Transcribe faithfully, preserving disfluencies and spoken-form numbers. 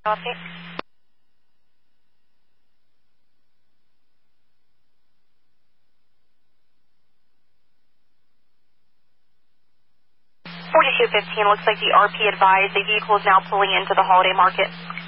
Okay. forty-two fifteen, looks like the R P advised the vehicle is now pulling into the holiday market.